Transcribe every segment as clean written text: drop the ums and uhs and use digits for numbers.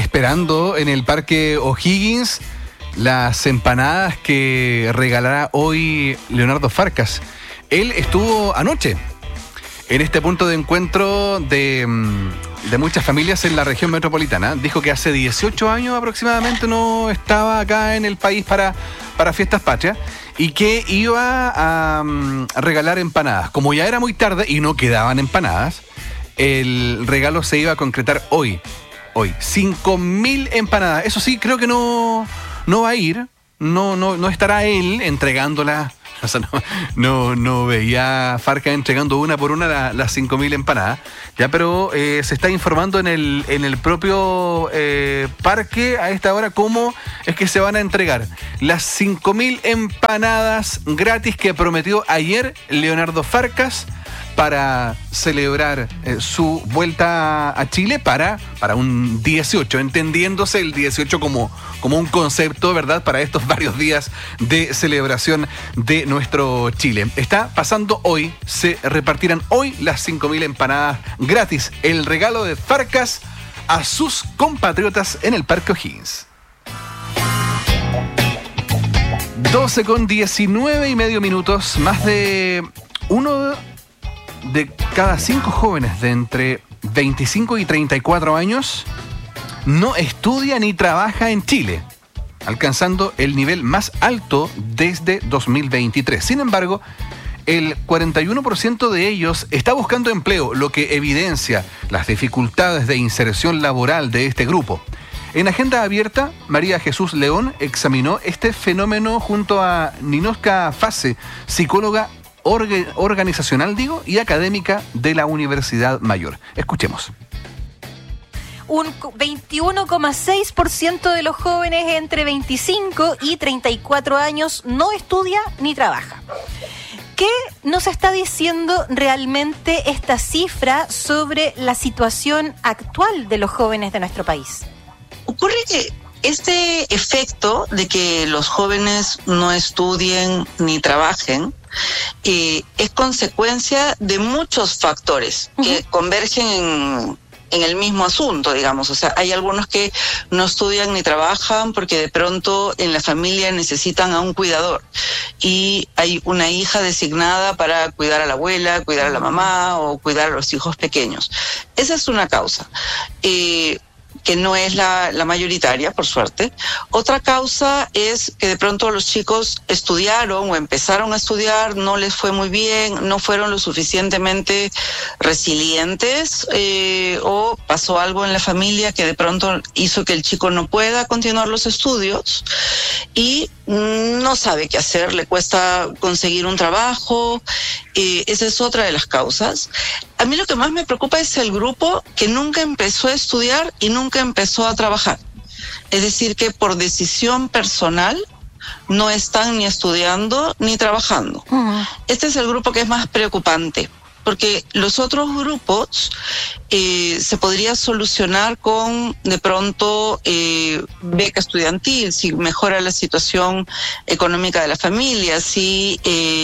esperando en el Parque O'Higgins las empanadas que regalará hoy Leonardo Farcas. Él estuvo anoche en este punto de encuentro de muchas familias en la región metropolitana. Dijo que hace 18 años aproximadamente no estaba acá en el país para fiestas patrias y que iba a regalar empanadas. Como ya era muy tarde y no quedaban empanadas, el regalo se iba a concretar hoy. 5.000 empanadas. Eso sí, creo que no va a ir. No estará él entregándolas. O sea, no veía Farca entregando una por una las 5.000 empanadas. Ya, pero se está informando en el propio parque a esta hora cómo es que se van a entregar las 5.000 empanadas gratis que prometió ayer Leonardo Farcas para celebrar su vuelta a Chile para un 18, entendiéndose el 18 como un concepto, ¿verdad?, para estos varios días de celebración de nuestro Chile. Está pasando hoy, se repartirán hoy las 5.000 empanadas gratis, el regalo de Farcas a sus compatriotas en el Parque O'Higgins. 12:19 más de uno de cada 5 jóvenes de entre 25 y 34 años no estudia ni trabaja en Chile, alcanzando el nivel más alto desde 2023. Sin embargo, el 41% de ellos está buscando empleo, lo que evidencia las dificultades de inserción laboral de este grupo. En Agenda Abierta, María Jesús León examinó este fenómeno junto a Ninoska Fase, psicóloga organizacional, y académica de la Universidad Mayor. Escuchemos. Un 21,6% de los jóvenes entre 25 y 34 años no estudia ni trabaja. ¿Qué nos está diciendo realmente esta cifra sobre la situación actual de los jóvenes de nuestro país? Ocurre que este efecto de que los jóvenes no estudien ni trabajen es consecuencia de muchos factores que convergen en el mismo asunto, digamos. O sea, hay algunos que no estudian ni trabajan porque de pronto en la familia necesitan a un cuidador y hay una hija designada para cuidar a la abuela, cuidar a la mamá o cuidar a los hijos pequeños. Esa es una causa. Que no es la mayoritaria, por suerte. Otra causa es que de pronto los chicos estudiaron o empezaron a estudiar, no les fue muy bien, no fueron lo suficientemente resilientes o pasó algo en la familia que de pronto hizo que el chico no pueda continuar los estudios y no sabe qué hacer, le cuesta conseguir un trabajo. Esa es otra de las causas. A mí lo que más me preocupa es el grupo que nunca empezó a estudiar y nunca empezó a trabajar. Es decir, que por decisión personal no están ni estudiando ni trabajando. Este es el grupo que es más preocupante, porque los otros grupos se podría solucionar con, de pronto, beca estudiantil, si mejora la situación económica de la familia, si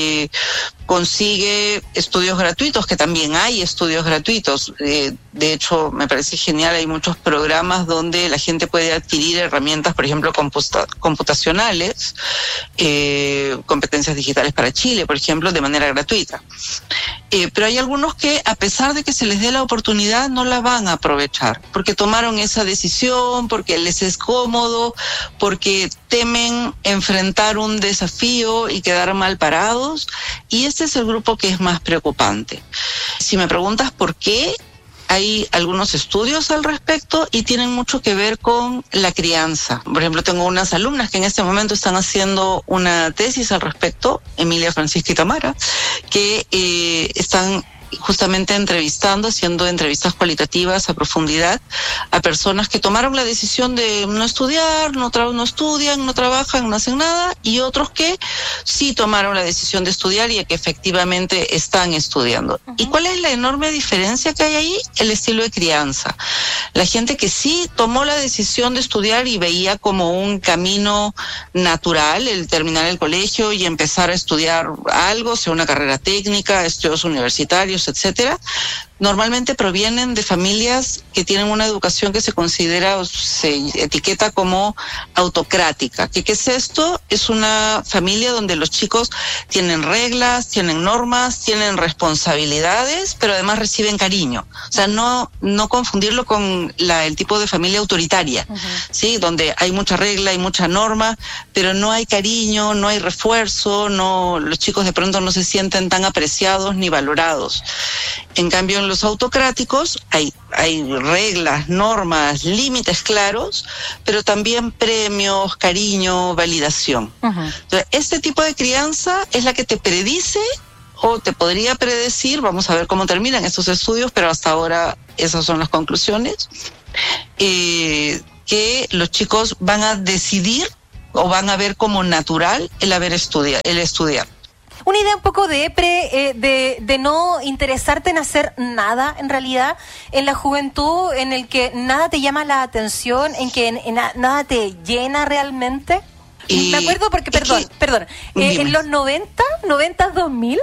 consigue estudios gratuitos, que también hay estudios gratuitos. De hecho, me parece genial, hay muchos programas donde la gente puede adquirir herramientas, por ejemplo, computacionales, competencias digitales para Chile, por ejemplo, de manera gratuita. Pero hay algunos que, a pesar de que se les dé la oportunidad, no la van a aprovechar, porque tomaron esa decisión, porque les es cómodo, porque temen enfrentar un desafío y quedar mal parados, y este es el grupo que es más preocupante. Si me preguntas por qué, hay algunos estudios al respecto y tienen mucho que ver con la crianza. Por ejemplo, tengo unas alumnas que en este momento están haciendo una tesis al respecto, Emilia, Francisca y Tamara, que están justamente haciendo entrevistas cualitativas a profundidad a personas que tomaron la decisión de no estudiar, no estudian, no trabajan, no hacen nada, y otros que sí tomaron la decisión de estudiar y que efectivamente están estudiando. ¿Y cuál es la enorme diferencia que hay ahí? El estilo de crianza. La gente que sí tomó la decisión de estudiar y veía como un camino natural el terminar el colegio y empezar a estudiar algo, sea una carrera técnica, estudios universitarios, etcétera, normalmente provienen de familias que tienen una educación que se considera o se etiqueta como autocrática. ¿Qué es esto? Es una familia donde los chicos tienen reglas, tienen normas, tienen responsabilidades, pero además reciben cariño. O sea, no confundirlo con el tipo de familia autoritaria, ¿sí? Donde hay mucha regla, hay mucha norma, pero no hay cariño, no hay refuerzo, los chicos de pronto no se sienten tan apreciados ni valorados. En cambio, en los autocráticos hay reglas, normas, límites claros, pero también premios, cariño, validación. Entonces, este tipo de crianza es la que te predice o te podría predecir, vamos a ver cómo terminan estos estudios, pero hasta ahora esas son las conclusiones, que los chicos van a decidir o van a ver como natural el estudiar. Una idea un poco de no interesarte en hacer nada, en realidad, en la juventud, en el que nada te llama la atención, en que nada te llena realmente. Me acuerdo porque, perdón, en los 2000,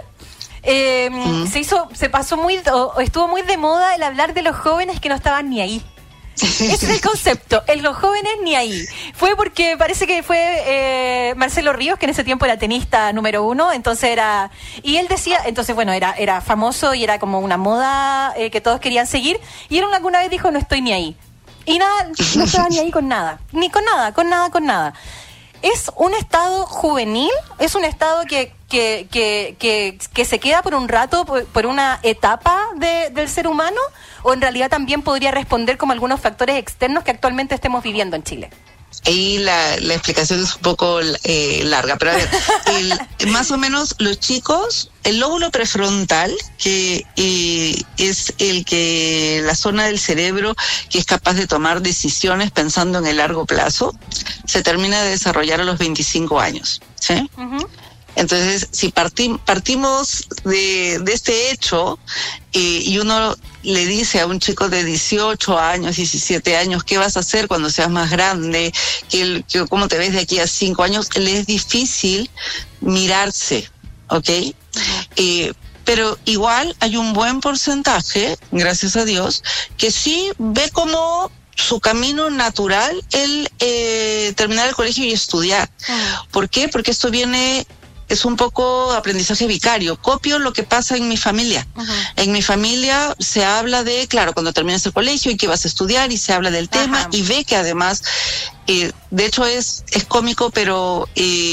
estuvo muy de moda el hablar de los jóvenes que no estaban ni ahí. Ese es el concepto, en los jóvenes ni ahí. Fue porque parece que fue Marcelo Ríos, que en ese tiempo era tenista número 1, y él decía, era famoso y era como una moda que todos querían seguir, y él alguna vez dijo, no estoy ni ahí. Y nada, no estaba ni ahí con nada, ni con nada. ¿Es un estado juvenil? ¿Es un estado que se queda por un rato, por una etapa del ser humano? ¿O en realidad también podría responder como algunos factores externos que actualmente estemos viviendo en Chile? Ahí la explicación es un poco larga, pero a ver, más o menos los chicos, el lóbulo prefrontal, que es la zona del cerebro que es capaz de tomar decisiones pensando en el largo plazo, se termina de desarrollar a los 25 años, ¿sí? Uh-huh. Entonces, si partimos de este hecho y uno le dice a un chico de 18 años, 17 años, ¿qué vas a hacer cuando seas más grande? ¿Cómo te ves de aquí a 5 años? Le es difícil mirarse, ¿ok? Pero igual hay un buen porcentaje, gracias a Dios, que sí ve como su camino natural el terminar el colegio y estudiar. ¿Por qué? Porque esto es un poco aprendizaje vicario. Copio lo que pasa en mi familia. Uh-huh. En mi familia se habla de, claro, cuando terminas el colegio y que vas a estudiar, y se habla del tema. Uh-huh. Y ve que además, de hecho es cómico, pero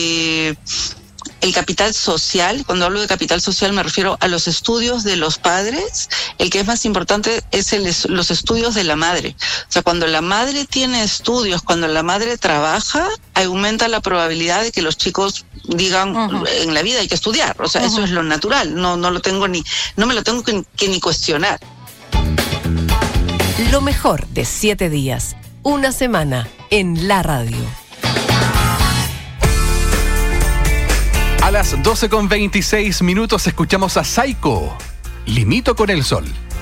el capital social, cuando hablo de capital social me refiero a los estudios de los padres. El que es más importante es los estudios de la madre. O sea, cuando la madre tiene estudios, cuando la madre trabaja, aumenta la probabilidad de que los chicos digan, uh-huh, en la vida hay que estudiar. O sea, uh-huh, eso es lo natural. No me lo tengo que ni cuestionar. Lo mejor de 7 días, una semana en la radio. A las 12:26 escuchamos a Saiko, Limito con el Sol.